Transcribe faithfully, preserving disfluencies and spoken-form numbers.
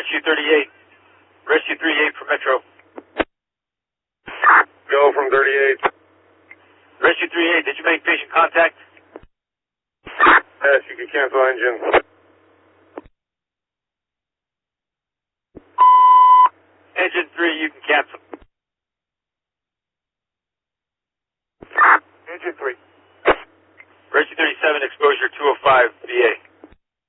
Rescue thirty-eight. Rescue thirty-eight for Metro. Go from thirty-eight. Rescue thirty-eight, did you make patient contact? Yes, you can cancel engine. Engine three, you can cancel. Engine three. Rescue thirty-seven, exposure two oh five, V A.